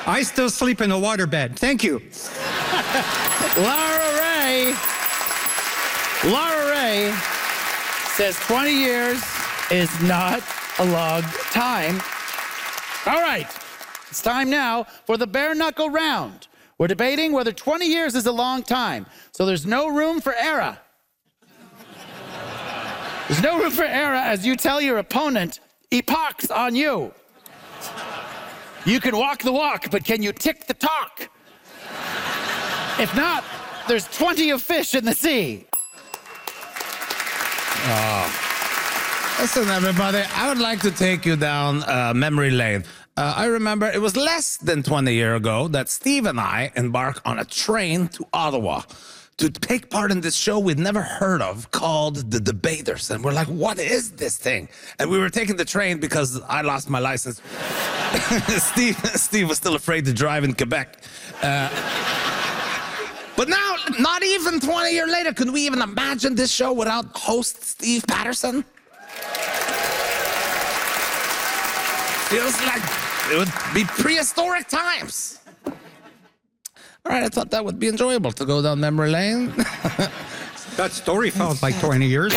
I still sleep in a waterbed. Thank you. Laura Ray says 20 years is not a long time. All right, it's time now for the bare knuckle round. We're debating whether 20 years is a long time, so there's no room for error. There's no room for error as you tell your opponent, epoch's on you. You can walk the walk, but can you tick the talk? If not, there's 20 of fish in the sea. Listen, everybody, I would like to take you down memory lane. I remember it was less than 20 years ago that Steve and I embarked on a train to Ottawa to take part in this show we'd never heard of called The Debaters. And we're like, what is this thing? And we were taking the train because I lost my license. Steve was still afraid to drive in Quebec. But now, not even 20 years later, could we even imagine this show without host Steve Patterson? Feels like it would be prehistoric times. All right, I thought that would be enjoyable to go down memory lane. That story felt like 20 years.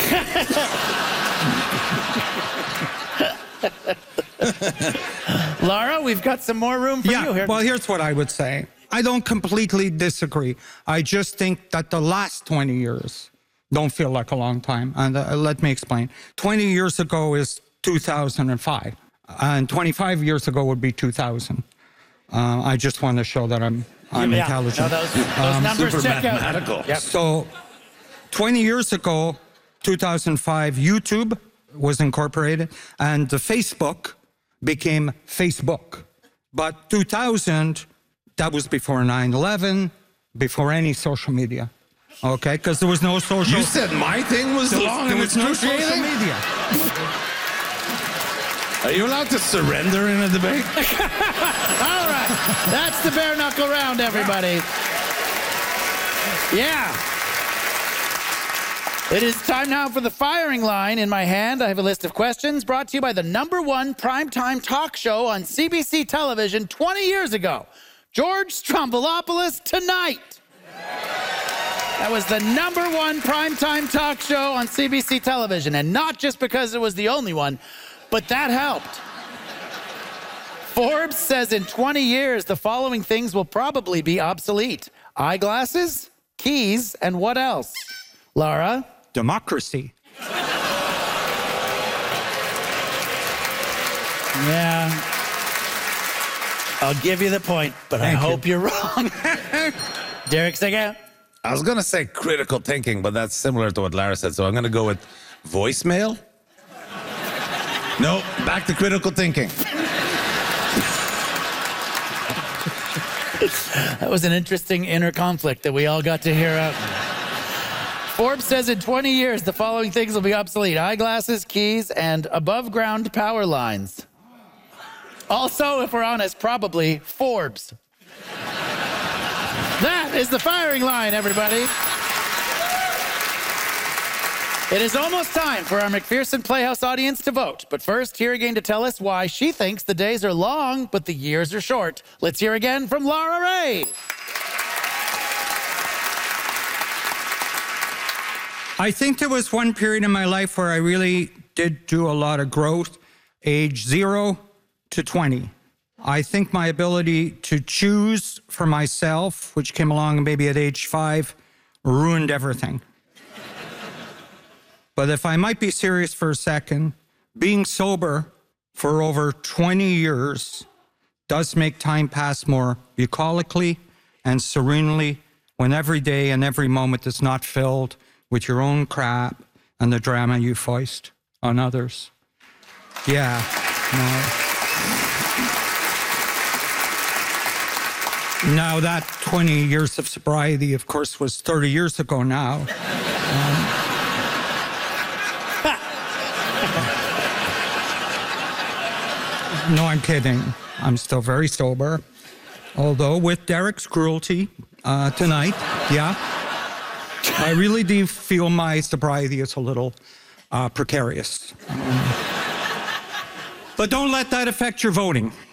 Laura, we've got some more room for you here. Well, here's what I would say. I don't completely disagree. I just think that the last 20 years don't feel like a long time. And let me explain. 20 years ago is 2005. And 25 years ago would be 2000. I just want to show that I'm intelligent. No, those numbers super check mathematical. out. Yep. So 20 years ago, 2005, YouTube was incorporated and the Facebook became Facebook. But 2000, that was before 9/11, before any social media. Okay, because there was no social... You said my thing was long and was no social excruciating? media. Are you allowed to surrender in a debate? All right, that's the bare knuckle round, everybody. Yeah. It is time now for the firing line. In my hand, I have a list of questions brought to you by the #1 primetime talk show on CBC television 20 years ago. George Stroumboulopoulos Tonight. That was the #1 primetime talk show on CBC television, and not just because it was the only one, but that helped. Forbes says in 20 years, the following things will probably be obsolete. Eyeglasses, keys, and what else? Laura? Democracy. Yeah. I'll give you the point, but I hope you're wrong. Derek Seguin? I was going to say critical thinking, but that's similar to what Lara said, so I'm going to go with voicemail. No, back to critical thinking. That was an interesting inner conflict that we all got to hear out. Forbes says in 20 years, the following things will be obsolete. Eyeglasses, keys, and above-ground power lines. Also, if we're honest, probably Forbes. That is the firing line, everybody. It is almost time for our McPherson Playhouse audience to vote. But first, here again to tell us why she thinks the days are long, but the years are short. Let's hear again from Laura Ray. I think there was one period in my life where I really did do a lot of growth, age 0 to 20. I think my ability to choose for myself, which came along maybe at age 5, ruined everything. But if I might be serious for a second, being sober for over 20 years does make time pass more bucolically and serenely when every day and every moment is not filled with your own crap and the drama you foist on others. Yeah, no. Now that 20 years of sobriety, of course, was 30 years ago now. No, I'm kidding. I'm still very sober. Although with Derek's cruelty tonight, yeah, I really do feel my sobriety is a little precarious. But don't let that affect your voting.